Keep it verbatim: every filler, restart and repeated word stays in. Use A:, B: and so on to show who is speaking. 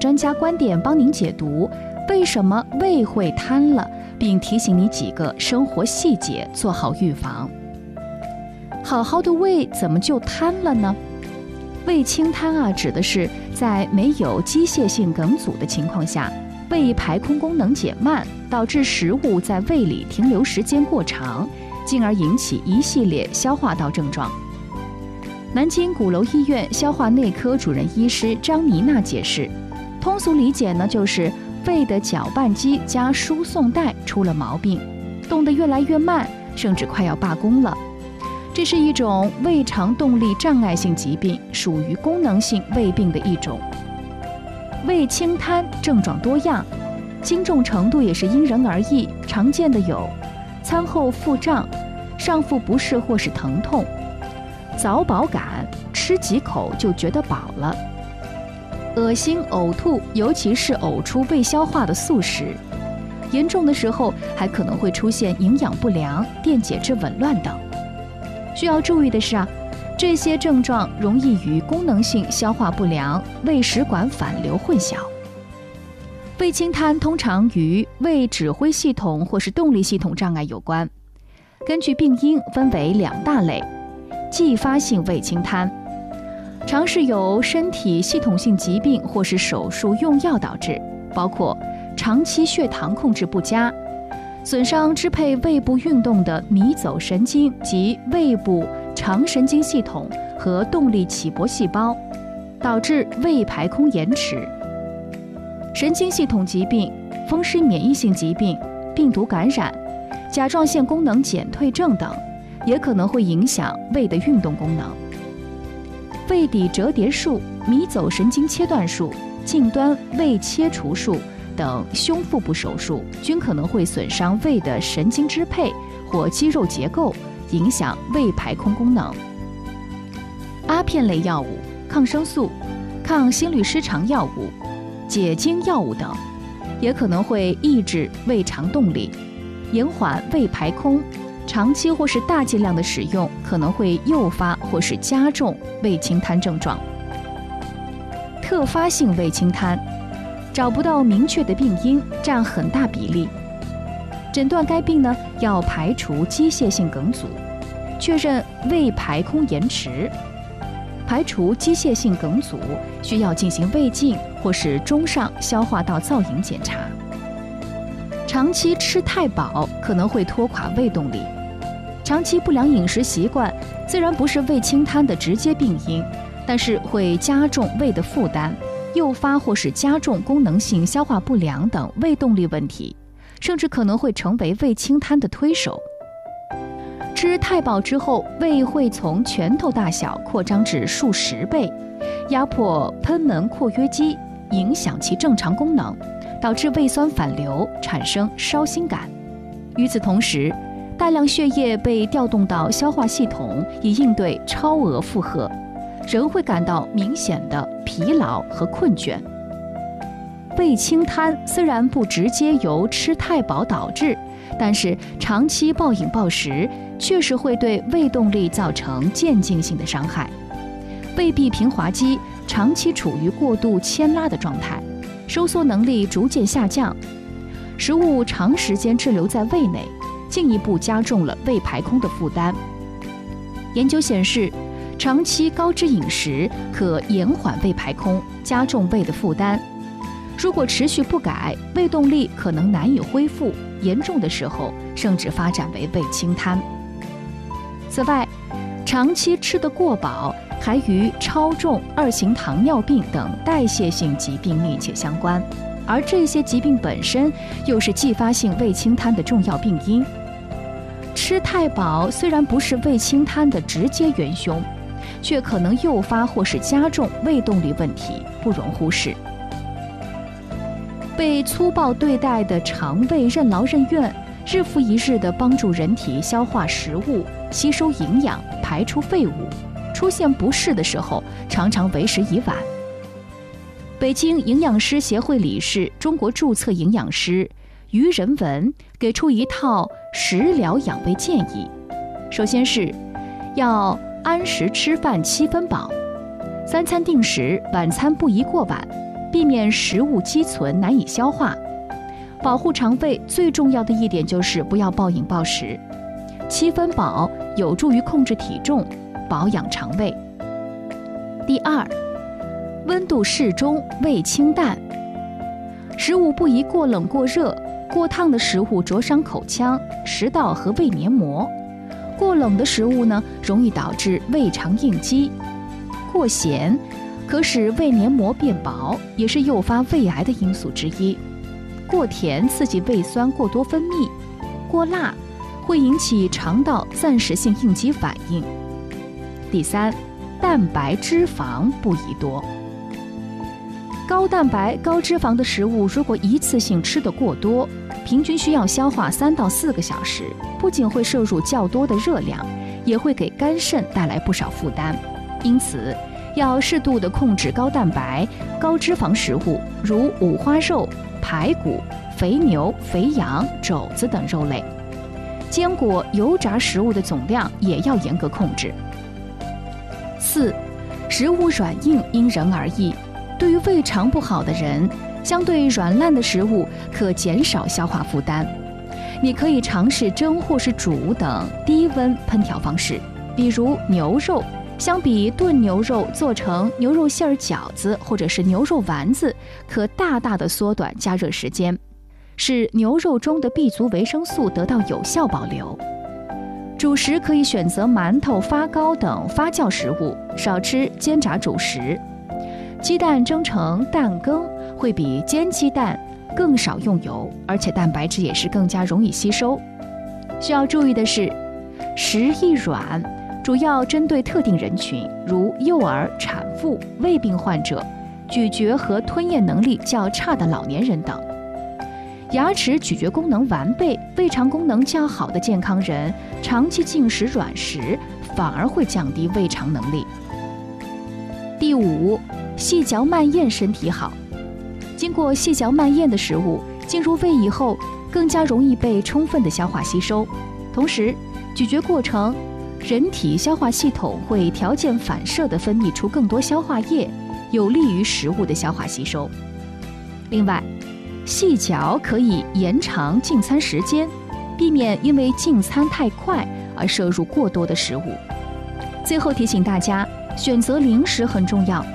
A: 专家观点帮您解读为什么胃会瘫了，并提醒你几个生活细节，做好预防。好好的胃怎么就瘫了呢？胃轻瘫啊，指的是在没有机械性梗阻的情况下，胃排空功能减慢，导致食物在胃里停留时间过长，进而引起一系列消化道症状。南京鼓楼医院消化内科主任医师张妮娜解释，通俗理解呢，就是胃的搅拌机加输送带出了毛病，动得越来越慢，甚至快要罢工了。这是一种胃肠动力障碍性疾病，属于功能性胃病的一种。胃轻瘫症状多样，轻重程度也是因人而异，常见的有餐后腹胀、上腹不适或是疼痛、早饱感，吃几口就觉得饱了，恶心呕吐，尤其是呕出未消化的素食，严重的时候还可能会出现营养不良、电解质紊乱等。需要注意的是啊，这些症状容易与功能性消化不良、胃食管反流混淆。胃轻瘫通常与胃指挥系统或是动力系统障碍有关。根据病因分为两大类：继发性胃轻瘫，常是由身体系统性疾病或是手术用药导致，包括长期血糖控制不佳、损伤支配胃部运动的迷走神经及胃部肠神经系统和动力起搏细胞，导致胃排空延迟。神经系统疾病、风湿免疫性疾病、病毒感染、甲状腺功能减退症等，也可能会影响胃的运动功能。胃底折叠术、迷走神经切断术、近端胃切除术等胸腹部手术均可能会损伤胃的神经支配或肌肉结构，影响胃排空功能。阿片类药物、抗生素、抗心律失常药物、解痉药物等，也可能会抑制胃肠动力，延缓胃排空。长期或是大剂量的使用，可能会诱发或是加重胃轻瘫症状。特发性胃轻瘫找不到明确的病因，占很大比例。诊断该病呢，要排除机械性梗阻，确认胃排空延迟。排除机械性梗阻，需要进行胃镜或是中上消化道造影检查。长期吃太饱可能会拖垮胃动力。长期不良饮食习惯虽然不是胃轻瘫的直接病因，但是会加重胃的负担，诱发或是加重功能性消化不良等胃动力问题，甚至可能会成为胃轻瘫的推手。吃太饱之后，胃会从拳头大小扩张至数十倍，压迫贲门括约肌，影响其正常功能，导致胃酸反流，产生烧心感。与此同时，大量血液被调动到消化系统，以应对超额负荷，人会感到明显的疲劳和困倦。胃轻瘫虽然不直接由吃太饱导致，但是长期暴饮暴食确实会对胃动力造成渐进性的伤害。胃壁平滑肌长期处于过度牵拉的状态，收缩能力逐渐下降，食物长时间滞留在胃内，进一步加重了胃排空的负担。研究显示，长期高脂饮食可延缓胃排空，加重胃的负担。如果持续不改，胃动力可能难以恢复，严重的时候甚至发展为胃轻瘫。此外，长期吃得过饱还与超重、二型糖尿病等代谢性疾病密切相关，而这些疾病本身又是继发性胃轻瘫的重要病因。吃太饱虽然不是胃轻瘫的直接元凶，却可能诱发或是加重胃动力问题，不容忽视。被粗暴对待的肠胃任劳任怨，日复一日地帮助人体消化食物、吸收营养、排出废物，出现不适的时候，常常为时已晚。北京营养师协会理事、中国注册营养师于仁文给出一套食疗养胃建议。首先是要按时吃饭七分饱，三餐定时，晚餐不宜过晚， 避免食物积存难以消化。保护肠胃最重要的一点就是不要暴饮暴食，七分饱有助于控制体重，保养肠胃。第二，温度适中，胃清淡。食物不宜过冷过热，过烫的食物灼伤口腔、食道和胃黏膜；过冷的食物呢，容易导致胃肠应激。过咸可使胃黏膜变薄，也是诱发胃癌的因素之一。过甜刺激胃酸过多分泌，过辣会引起肠道暂时性应激反应。第三，蛋白脂肪不宜多。高蛋白、高脂肪的食物如果一次性吃得过多，平均需要消化三到四个小时，不仅会摄入较多的热量，也会给肝肾带来不少负担。因此，要适度地控制高蛋白、高脂肪食物，如五花肉、排骨、肥牛、肥羊、肘子等肉类。坚果、油炸食物的总量也要严格控制。四，食物软硬因人而异。对于胃肠不好的人，相对软烂的食物可减少消化负担。你可以尝试蒸或是煮等低温烹调方式，比如牛肉，相比炖牛肉做成牛肉馅儿饺子或者是牛肉丸子，可大大的缩短加热时间，使牛肉中的 B 族维生素得到有效保留。主食可以选择馒头、发糕等发酵食物，少吃煎炸主食。鸡蛋蒸成蛋羹会比煎鸡蛋更少用油，而且蛋白质也是更加容易吸收。需要注意的是，食易软主要针对特定人群，如幼儿、产妇、胃病患者、咀嚼和吞咽能力较差的老年人等。牙齿咀嚼功能完备、胃肠功能较好的健康人，长期进食软食反而会降低胃肠能力。第五，细嚼慢咽身体好。经过细嚼慢咽的食物进入胃以后，更加容易被充分的消化吸收。同时，咀嚼过程，人体消化系统会条件反射地分泌出更多消化液，有利于食物的消化吸收。另外，细嚼可以延长进餐时间，避免因为进餐太快而摄入过多的食物。最后提醒大家，选择零食很重要，